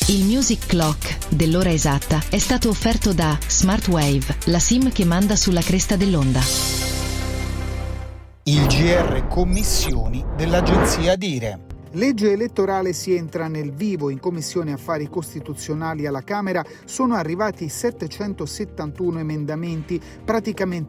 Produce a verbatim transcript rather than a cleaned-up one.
Il Music Clock dell'ora esatta è stato offerto da Smartwave, la SIM che manda sulla cresta dell'onda. Il G R Commissioni dell'agenzia Dire. Legge elettorale, si entra nel vivo. In Commissione Affari Costituzionali alla Camera sono arrivati settecentosettantuno emendamenti, praticamente